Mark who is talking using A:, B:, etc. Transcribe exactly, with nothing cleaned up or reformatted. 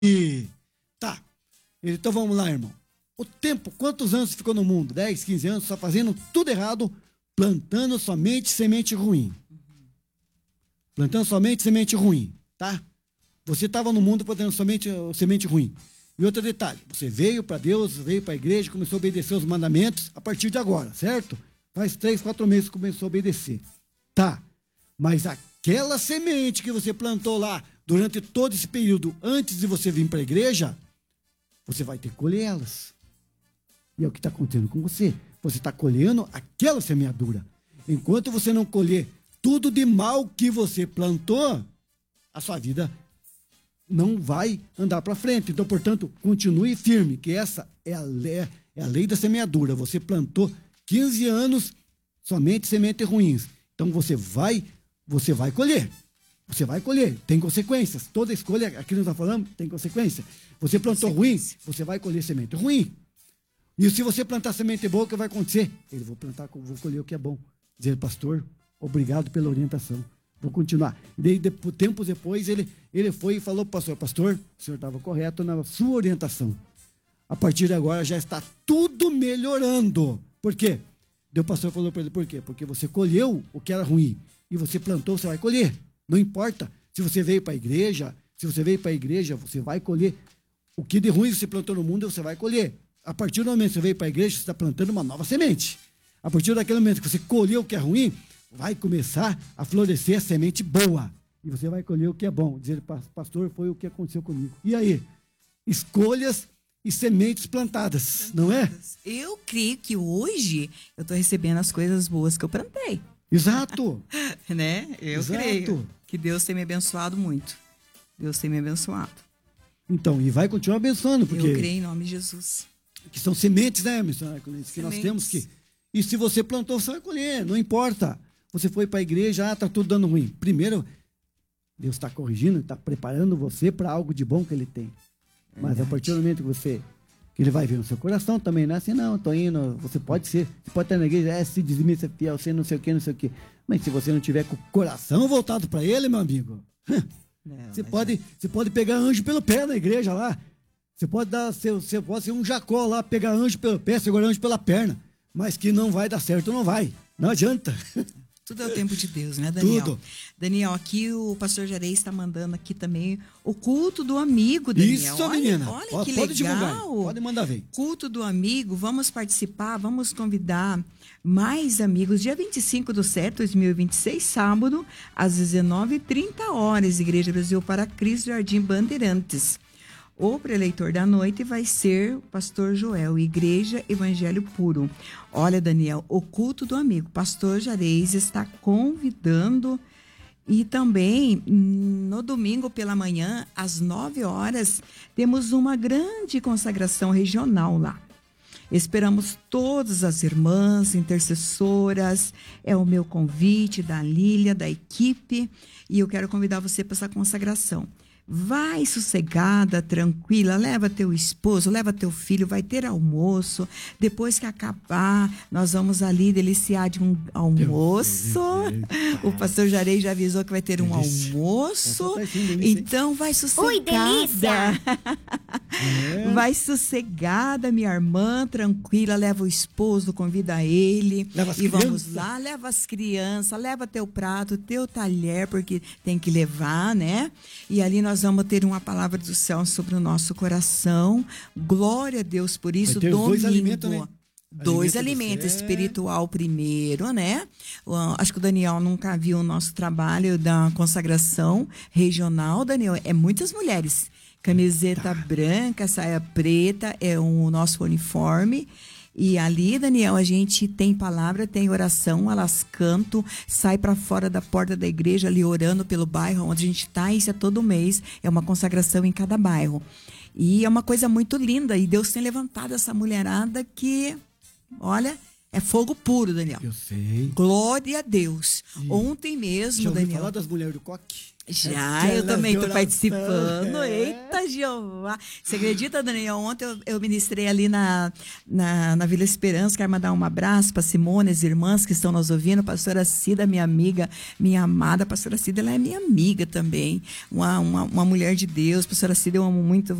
A: E tá. Então vamos lá, irmão. O tempo, quantos anos você ficou no mundo? dez, quinze anos, só fazendo tudo errado, plantando somente semente ruim. Plantando somente semente ruim, tá? Você estava no mundo plantando somente uh, semente ruim. E outro detalhe, você veio para Deus, veio para a igreja, começou a obedecer os mandamentos a partir de agora, certo? Faz três, quatro meses que começou a obedecer. Tá, mas aquela semente que você plantou lá durante todo esse período, antes de você vir para a igreja, você vai ter que colher elas. E é o que está acontecendo com você. Você está colhendo aquela semeadura. Enquanto você não colher tudo de mal que você plantou, a sua vida não vai andar para frente. Então, portanto, continue firme, que essa é a lei, é a lei da semeadura. Você plantou quinze anos somente sementes ruins. Então, você vai, você vai colher. Você vai colher. Tem consequências. Toda escolha, aqui nós estamos falando, tem consequência. Você plantou ruim, você vai colher semente ruim. E se você plantar semente boa, o que vai acontecer? Ele, vou plantar, vou colher o que é bom. Dizer, pastor, obrigado pela orientação. Vou continuar. E daí, de, tempos depois, ele, ele foi e falou para o pastor, pastor, o senhor estava correto na sua orientação. A partir de agora já está tudo melhorando. Por quê? Daí o pastor falou para ele, por quê? Porque você colheu o que era ruim. E você plantou, você vai colher. Não importa se você veio para a igreja, se você veio para a igreja, você vai colher. O que de ruim você plantou no mundo, você vai colher. A partir do momento que você veio para a igreja, você está plantando uma nova semente. A partir daquele momento que você colheu o que é ruim, vai começar a florescer a semente boa. E você vai colher o que é bom. Dizer, pastor, foi o que aconteceu comigo. E aí? Escolhas e sementes plantadas, plantadas. Não é?
B: Eu creio que hoje eu estou recebendo as coisas boas que eu plantei.
A: Exato.
B: Né? Eu
A: Exato.
B: creio que Deus tem me abençoado muito. Deus tem me abençoado.
A: Então, e vai continuar abençoando. Porque
B: eu creio em nome de Jesus.
A: Que são sementes, né, missionário? Que sementes. Nós temos que... E se você plantou, você vai colher, não importa. Você foi para a igreja, ah, tá tudo dando ruim. Primeiro, Deus está corrigindo, está preparando você para algo de bom que Ele tem. Mas Verdade. A partir do momento que você, que Ele vai ver no seu coração também, não é assim, não, tô indo, você pode ser, você pode estar na igreja, é, se dizimir, ser fiel, você não sei o que, não sei o que. Mas se você não tiver com o coração voltado para Ele, meu amigo, não, você, pode, é. você pode pegar anjo pelo pé na igreja lá. Você pode dar, você, você pode ser um Jacó lá, pegar anjo pelo pé, segurar anjo pela perna. Mas que não vai dar certo, não vai. Não adianta.
B: Tudo é o tempo de Deus, né, Daniel?
A: Tudo.
B: Daniel, aqui o pastor Jarei está mandando aqui também o culto do amigo, Daniel.
A: Isso, olha, menina.
B: Olha
A: Ó,
B: que
A: pode
B: legal.
A: Divulgar. Pode mandar ver.
B: Culto do amigo, vamos participar, vamos convidar mais amigos. Dia vinte e cinco do sete de dois mil e vinte e seis, sábado, às dezenove e trinta horas, Igreja Brasil para Cristo, Jardim Bandeirantes. O preleitor da noite vai ser o pastor Joel, Igreja Evangelho Puro. Olha, Daniel, o culto do amigo. Pastor Jareis está convidando. E também, no domingo pela manhã, às nove horas, temos uma grande consagração regional lá. Esperamos todas as irmãs, intercessoras. É o meu convite da Lília, da equipe. E eu quero convidar você para essa consagração. Vai sossegada, tranquila, leva teu esposo, leva teu filho, vai ter almoço. Depois que acabar, nós vamos ali deliciar de um almoço. O pastor Jarei já avisou que vai ter um almoço. Então vai sossegada.
C: Oi, delícia!
B: É. Vai sossegada, minha irmã, tranquila, leva o esposo, convida ele.
A: Leva as
B: e
A: crianças.
B: Vamos lá, leva as crianças, leva teu prato, teu talher, porque tem que levar, né? E ali nós vamos ter uma palavra do céu sobre o nosso coração. Glória a Deus por isso.
A: Vai ter
B: Domingo.
A: Dois alimentos, né?
B: Dois
A: Alimento
B: alimentos, espiritual primeiro, né? Uh, acho que o Daniel nunca viu o nosso trabalho da consagração regional. Daniel, é muitas mulheres. Camiseta tá. branca, saia preta, é o nosso uniforme. E ali, Daniel, a gente tem palavra, tem oração, elas cantam, sai para fora da porta da igreja ali orando pelo bairro onde a gente está. Isso é todo mês, é uma consagração em cada bairro. E é uma coisa muito linda, e Deus tem levantado essa mulherada que, olha, é fogo puro, Daniel.
A: Eu sei.
B: Glória a Deus.
A: E
B: Ontem mesmo,
A: já ouviu
B: Daniel.
A: falar das mulheres do coque?
B: Já, eu também estou
A: oração,
B: participando.
A: é.
B: Eita, Jeová. Você acredita, Daniel? Ontem eu, eu ministrei ali na, na, na Vila Esperança. Quero mandar um abraço para Simone, as irmãs que estão nos ouvindo. Pastora Cida, minha amiga, minha amada. Pastora Cida, ela é minha amiga também. Uma, uma, uma mulher de Deus. Pastora Cida, eu amo muito